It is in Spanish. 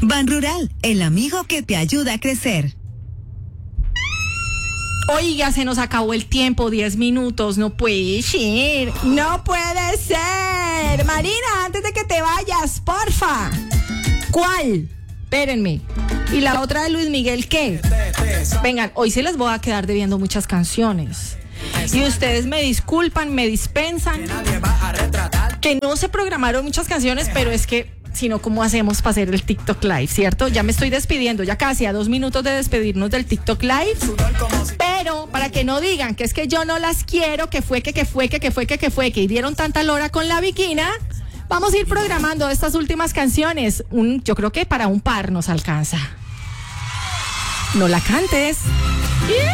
Ban Rural, el amigo que te ayuda a crecer. Oiga, se nos acabó el tiempo, 10 minutos, no puede ser. No puede ser. Marina, antes de que te vayas, porfa. ¿Cuál? Espérenme. ¿Y la otra de Luis Miguel qué? Vengan, hoy sí les voy a quedar debiendo muchas canciones. Y ustedes me disculpan, me dispensan, que no se programaron muchas canciones, pero es que, si no, ¿cómo hacemos para hacer el TikTok Live, cierto? Ya me estoy despidiendo, ya casi a 2 minutos de despedirnos del TikTok Live. Pero, para que no digan que es que yo no las quiero, que y dieron tanta lora con la Viquina, vamos a ir programando estas últimas canciones. Yo creo que para un par nos alcanza. No la cantes.